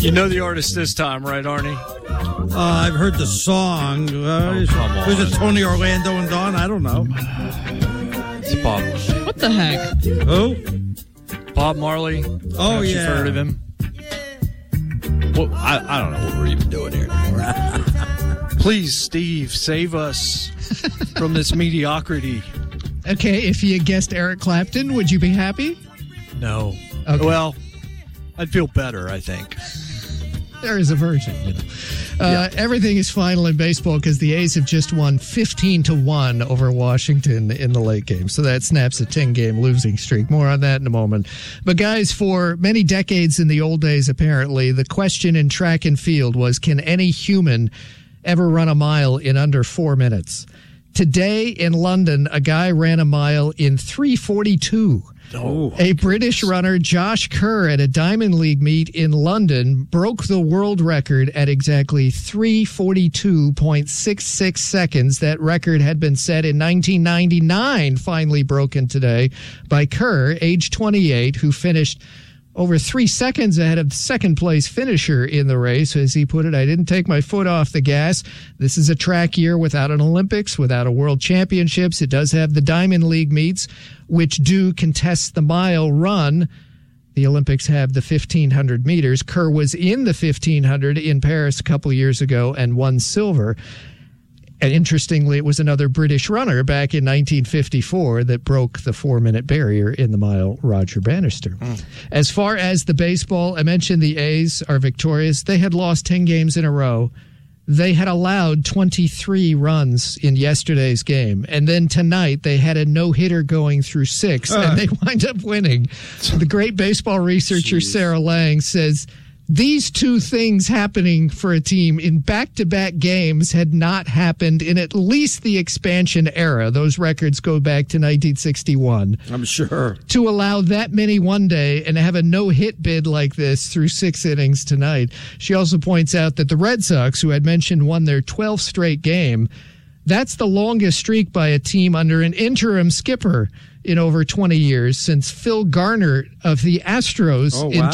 You know the artist this time, right, Arnie? I've heard the song. Come on. Was it Tony Orlando and Dawn? I don't know. It's Bob. What the heck? Who? Bob Marley. Oh, Perhaps yeah. You've heard of him? Well, I don't know what we're even doing here anymore. Please, Steve, save us from this mediocrity. Okay, if you guessed Eric Clapton, would you be happy? No. Okay. Well, I'd feel better, I think. There is a version, you know. Everything is final in baseball because the A's have just won 15-1 over Washington in the late game. So that snaps a 10-game losing streak. More on that in a moment. But guys, for many decades in the old days, apparently, the question in track and field was, can any human ever run a mile in under 4 minutes? Today in London, a guy ran a mile in 3:42. Oh, A British runner, Josh Kerr, at a Diamond League meet in London, broke the world record at exactly 3:42.66 seconds. That record had been set in 1999, finally broken today by Kerr, age 28, who finished over 3 seconds ahead of the second-place finisher in the race. As he put it, I didn't take my foot off the gas. This is a track year without an Olympics, without a World Championships. It does have the Diamond League meets, which do contest the mile run. The Olympics have the 1,500 meters. Kerr was in the 1,500 in Paris a couple years ago and won silver. And interestingly, it was another British runner back in 1954 that broke the 4-minute barrier in the mile, Roger Bannister. As far as the baseball, I mentioned the A's are victorious. They had lost 10 games in a row. They had allowed 23 runs in yesterday's game. And then tonight, they had a no-hitter going through 6, and they wind up winning. The great baseball researcher, Sarah Lang, says these two things happening for a team in back-to-back games had not happened in at least the expansion era. Those records go back to 1961. I'm sure. To allow that many one day and have a no-hit bid like this through 6 innings tonight. She also points out that the Red Sox, who had mentioned won their 12th straight game, that's the longest streak by a team under an interim skipper in over 20 years, since Phil Garner of the Astros in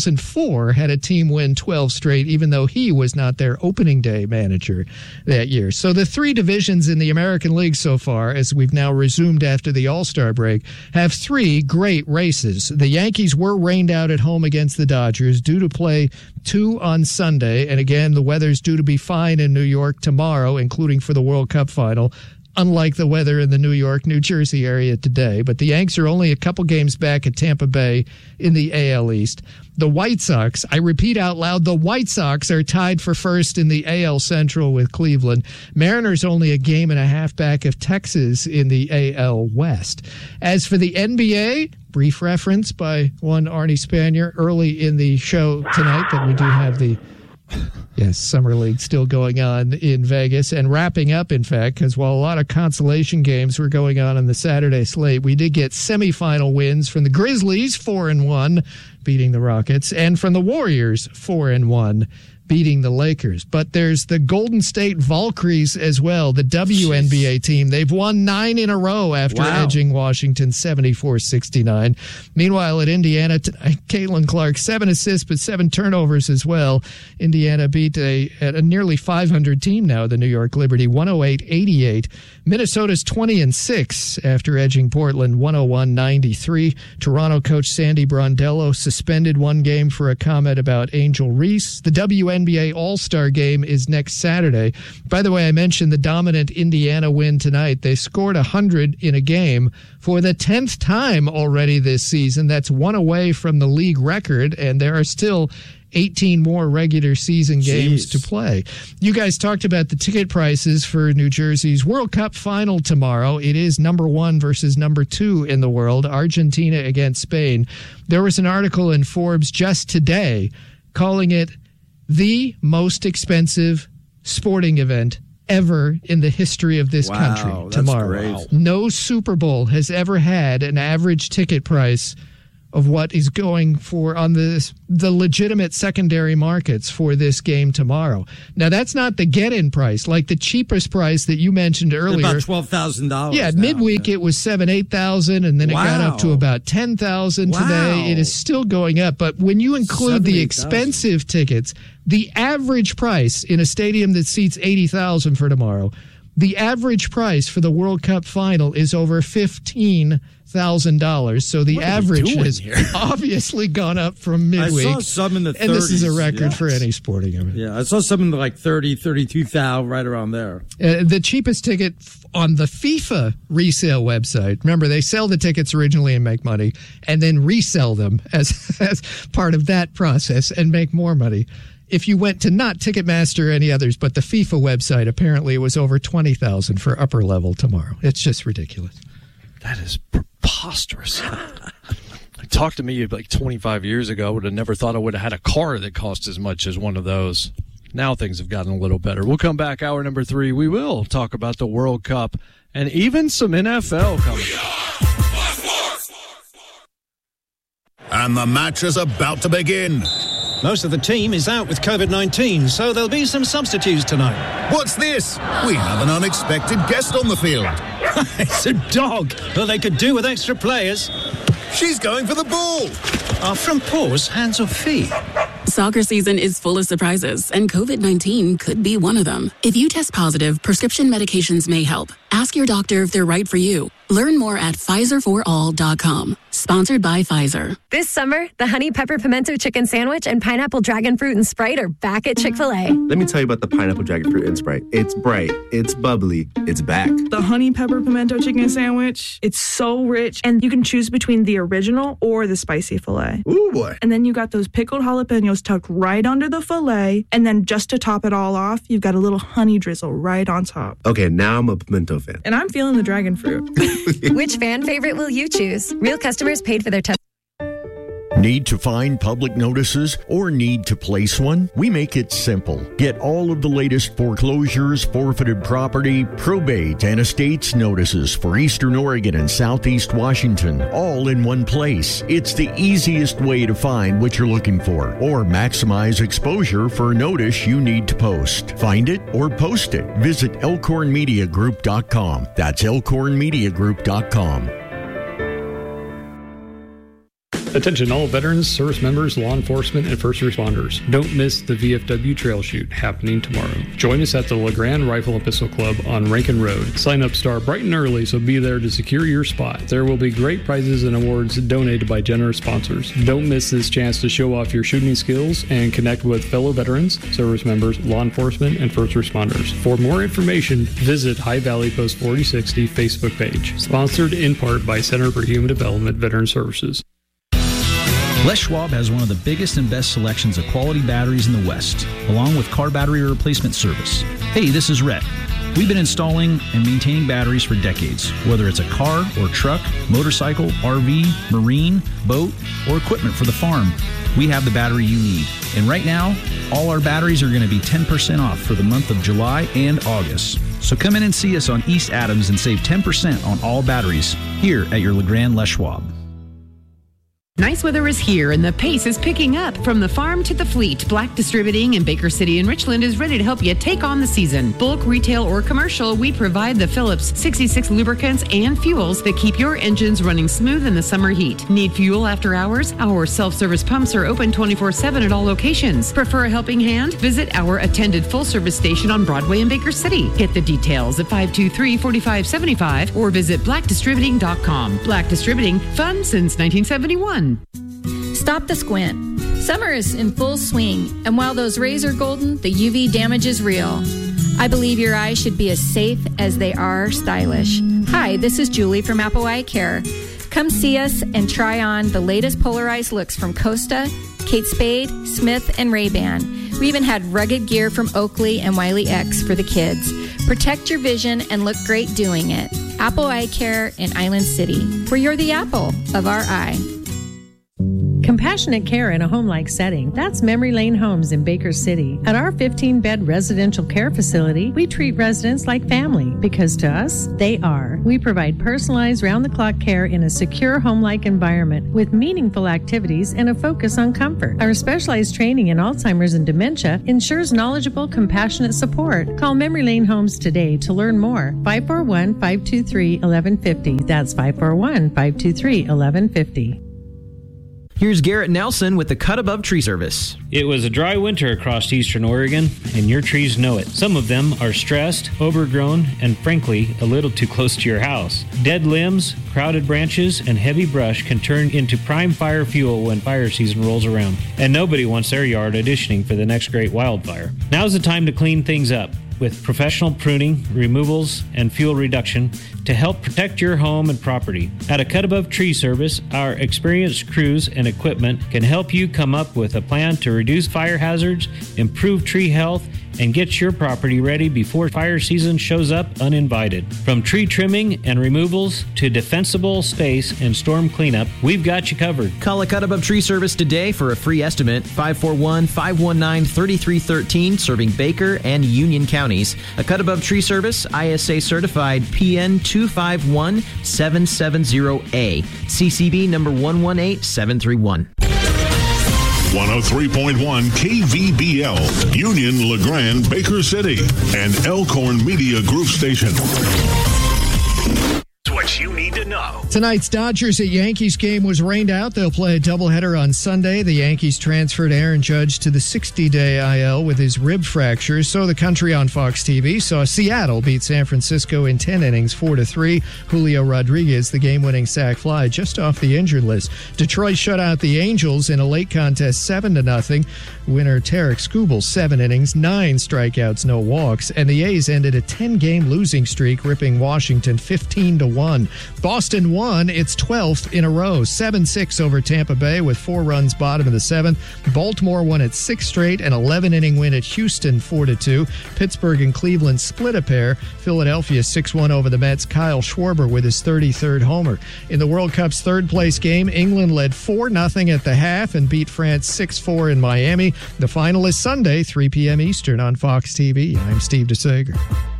2004 had a team win 12 straight, even though he was not their opening day manager that year. So the 3 divisions in the American League so far, as we've now resumed after the All-Star break, have 3 great races. The Yankees were rained out at home against the Dodgers, due to play 2 on Sunday. And again, the weather's due to be fine in New York tomorrow, including for the World Cup final, unlike the weather in the New York, New Jersey area today. But the Yanks are only a couple games back at Tampa Bay in the AL East. The White Sox, I repeat out loud, the White Sox are tied for first in the AL Central with Cleveland. Mariners only a game and a half back of Texas in the AL West. As for the NBA, brief reference by one Arnie Spanier early in the show tonight that we do have the Summer League still going on in Vegas and wrapping up, in fact, because while a lot of consolation games were going on the Saturday slate, we did get semifinal wins from the Grizzlies, 4-1, beating the Rockets, and from the Warriors, 4-1, beating the Lakers. But there's the Golden State Valkyries as well, the WNBA team. They've won 9 in a row after edging Washington 74-69. Meanwhile, at Indiana, Caitlin Clark, 7 assists but 7 turnovers as well. Indiana beat a nearly 500 team now, the New York Liberty, 108-88. Minnesota's 20-6 after edging Portland 101-93. Toronto coach Sandy Brondello suspended 1 game for a comment about Angel Reese. The WNBA All-Star Game is next Saturday. By the way, I mentioned the dominant Indiana win tonight. They scored 100 in a game for the 10th time already this season. That's 1 away from the league record, and there are still 18 more regular season games to play. You guys talked about the ticket prices for New Jersey's World Cup final tomorrow. It is number 1 versus number 2 in the world, Argentina against Spain. There was an article in Forbes just today calling it the most expensive sporting event ever in the history of this country tomorrow. Great. No Super Bowl has ever had an average ticket price of what is going for on the legitimate secondary markets for this game tomorrow. Now, that's not the get-in price. Like the cheapest price that you mentioned earlier. About $12,000. Yeah, midweek it was $8,000, and then it got up to about $10,000 today. It is still going up. But when you include the expensive tickets, the average price in a stadium that seats 80,000 for tomorrow, the average price for the World Cup final is over $15,000. So the average has obviously gone up from midweek. I saw some in the 30s. And this is a record for any sporting event. Yeah, I saw some in the like 30, 32,000, right around there. The cheapest ticket on the FIFA resale website. Remember, they sell the tickets originally and make money, and then resell them as part of that process and make more money. If you went to not Ticketmaster or any others, but the FIFA website, apparently it was over $20,000 for upper level tomorrow. It's just ridiculous. That is preposterous. Talk to me like 25 years ago. I would have never thought I would have had a car that cost as much as one of those. Now things have gotten a little better. We'll come back hour number 3. We will talk about the World Cup and even some NFL coming up. And the match is about to begin. Most of the team is out with COVID-19, so there'll be some substitutes tonight. What's this? We have an unexpected guest on the field. It's a dog, but they could do with extra players. She's going for the ball. Are front paws hands or feet? Soccer season is full of surprises, and COVID-19 could be one of them. If you test positive, prescription medications may help. Ask your doctor if they're right for you. Learn more at PfizerForAll.com. Sponsored by Pfizer. This summer, the Honey Pepper Pimento Chicken Sandwich and Pineapple Dragon Fruit and Sprite are back at Chick-fil-A. Let me tell you about the Pineapple Dragon Fruit and Sprite. It's bright, it's bubbly, it's back. The Honey Pepper Pimento Chicken Sandwich, it's so rich, and you can choose between the original or the spicy filet. Ooh, boy. And then you got those pickled jalapenos tucked right under the filet, and then just to top it all off, you've got a little honey drizzle right on top. Okay, now I'm a pimento fan. And I'm feeling the dragon fruit. Which fan favorite will you choose? Real customers paid for their test. Need to find public notices or need to place one? We make it simple. Get all of the latest foreclosures, forfeited property, probate, and estates notices for Eastern Oregon and Southeast Washington, all in one place. It's the easiest way to find what you're looking for or maximize exposure for a notice you need to post. Find it or post it. Visit elkhornmediagroup.com. That's elkhornmediagroup.com. Attention all veterans, service members, law enforcement, and first responders. Don't miss the VFW Trail Shoot happening tomorrow. Join us at the LeGrand Rifle and Pistol Club on Rankin Road. Sign-ups start bright and early, so be there to secure your spot. There will be great prizes and awards donated by generous sponsors. Don't miss this chance to show off your shooting skills and connect with fellow veterans, service members, law enforcement, and first responders. For more information, visit High Valley Post 4060 Facebook page. Sponsored in part by Center for Human Development Veteran Services. Les Schwab has one of the biggest and best selections of quality batteries in the West, along with car battery replacement service. Hey, this is Rhett. We've been installing and maintaining batteries for decades, whether it's a car or truck, motorcycle, RV, marine, boat, or equipment for the farm. We have the battery you need. And right now, all our batteries are going to be 10% off for the month of July and August. So come in and see us on East Adams and save 10% on all batteries here at your LeGrand Les Schwab. Nice weather is here and the pace is picking up. From the farm to the fleet, Black Distributing in Baker City and Richland is ready to help you take on the season. Bulk, retail, or commercial, we provide the Phillips 66 lubricants and fuels that keep your engines running smooth in the summer heat. Need fuel after hours? Our self-service pumps are open 24/7 at all locations. Prefer a helping hand? Visit our attended full-service station on Broadway in Baker City. Get the details at 523-4575 or visit blackdistributing.com. Black Distributing, fun since 1971. Stop the squint. Summer is in full swing, and while those rays are golden, the UV damage is real. I believe your eyes should be as safe as they are stylish. Hi, this is Julie from Apple Eye Care. Come see us and try on the latest polarized looks from Costa, Kate Spade, Smith, and Ray-Ban. We even had rugged gear from Oakley and Wiley X for the kids. Protect your vision and look great doing it. Apple Eye Care in Island City, where you're the apple of our eye. Compassionate care in a home-like setting. That's Memory Lane Homes in Baker City. At our 15-bed residential care facility, we treat residents like family because to us, they are. We provide personalized round-the-clock care in a secure home-like environment with meaningful activities and a focus on comfort. Our specialized training in Alzheimer's and dementia ensures knowledgeable, compassionate support. Call Memory Lane Homes today to learn more. 541-523-1150. That's 541-523-1150. Here's Garrett Nelson with the Cut Above Tree Service. It was a dry winter across eastern Oregon, and your trees know it. Some of them are stressed, overgrown, and frankly, a little too close to your house. Dead limbs, crowded branches, and heavy brush can turn into prime fire fuel when fire season rolls around, and nobody wants their yard auditioning for the next great wildfire. Now's the time to clean things up with professional pruning, removals, and fuel reduction to help protect your home and property. At a Cut Above Tree Service, our experienced crews and equipment can help you come up with a plan to reduce fire hazards, improve tree health, and get your property ready before fire season shows up uninvited. From tree trimming and removals to defensible space and storm cleanup, we've got you covered. Call a Cut Above Tree Service today for a free estimate. 541-519-3313, serving Baker and Union counties. A Cut Above Tree Service, ISA certified PN 251770A, CCB number 118731. 103.1 KVBL, Union, LeGrand, Baker City, and Elkhorn Media Group Station. What you need to know. Tonight's Dodgers at Yankees game was rained out. They'll play a doubleheader on Sunday. The Yankees transferred Aaron Judge to the 60-day IL with his rib fracture. So the country on Fox TV saw Seattle beat San Francisco in 10 innings, 4-3. Julio Rodriguez, the game-winning sac fly, just off the injured list. Detroit shut out the Angels in a late contest, 7-0. Winner Tarek Skubal, 7 innings, 9 strikeouts, no walks. And the A's ended a 10-game losing streak, ripping Washington 15-1. Boston won its 12th in a row, 7-6 over Tampa Bay with 4 runs bottom of the 7th. Baltimore won its 6th straight, an 11-inning win at Houston, 4-2. Pittsburgh and Cleveland split a pair. Philadelphia 6-1 over the Mets. Kyle Schwarber with his 33rd homer. In the World Cup's third-place game, England led 4-0 at the half and beat France 6-4 in Miami. The final is Sunday, 3 p.m. Eastern on Fox TV. I'm Steve DeSager.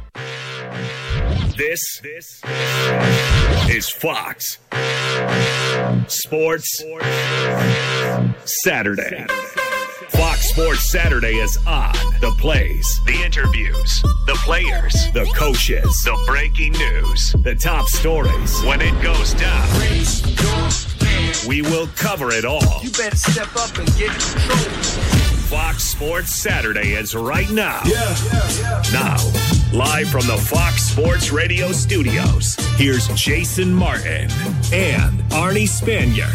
This is Fox Sports Saturday. Fox Sports Saturday is on. The plays, the interviews, the players, the coaches, the breaking news, the top stories. When it goes down, we will cover it all. You better step up and get in control. Fox Sports Saturday is right now. Now, live from the Fox Sports Radio studios, here's Jason Martin and Arnie Spanier.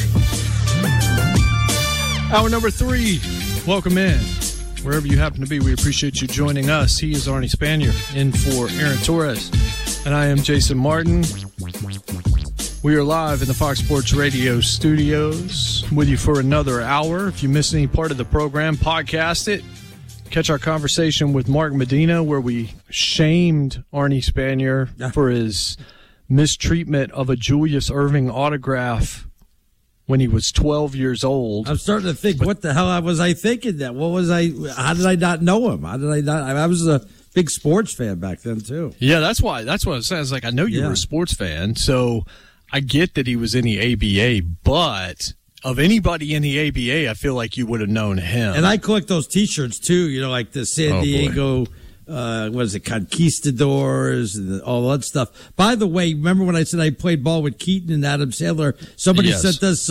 Hour number 3. Welcome in. Wherever you happen to be, we appreciate you joining us. He is Arnie Spanier, in for Aaron Torres. And I am Jason Martin. We are live in the Fox Sports Radio studios with you for another hour. If you missed any part of the program, podcast it. Catch our conversation with Mark Medina where we shamed Arnie Spanier for his mistreatment of a Julius Erving autograph when he was 12 years old. I'm starting to think, what the hell was I thinking that? How did I not know him? I was a big sports fan back then, too. Yeah, that's what it sounds like. I know you were a sports fan, so I get that he was in the ABA, but of anybody in the ABA, I feel like you would have known him. And I collect those T-shirts, too, like the San Diego, Conquistadors and all that stuff. By the way, remember when I said I played ball with Keaton and Adam Sandler? Somebody sent us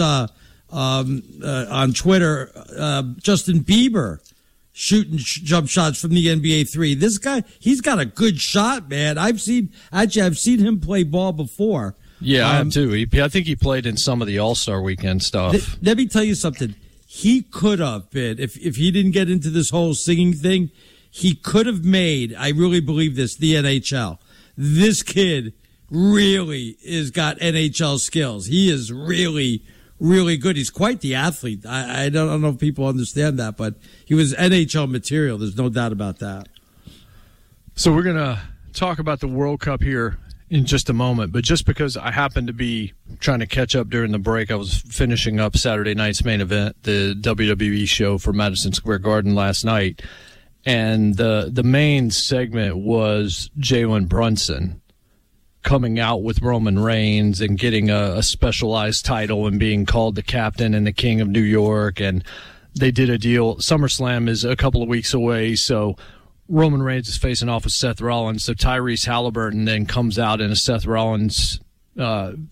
on Twitter, Justin Bieber shooting jump shots from the NBA 3. This guy, he's got a good shot, man. I've seen him play ball before. Yeah, I have too. I think he played in some of the All-Star Weekend stuff. Let me tell you something. He could have been, if he didn't get into this whole singing thing, he could have made, I really believe this, the NHL. This kid really has got NHL skills. He is really, really good. He's quite the athlete. I don't know if people understand that, but he was NHL material. There's no doubt about that. So we're going to talk about the World Cup here in just a moment, but just because I happened to be trying to catch up during the break, I was finishing up Saturday night's main event, the WWE show for Madison Square Garden last night, and the main segment was Jalen Brunson coming out with Roman Reigns and getting a specialized title and being called the captain and the king of New York, and they did a deal. SummerSlam is a couple of weeks away, so Roman Reigns is facing off with Seth Rollins, so Tyrese Halliburton then comes out in a Seth Rollins